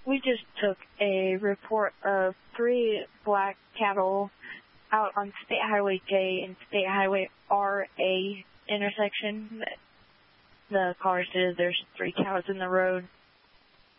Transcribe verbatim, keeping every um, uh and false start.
we just took a report of three black cattle out on State Highway J and State Highway R A intersection. The caller said there's three cows in the road.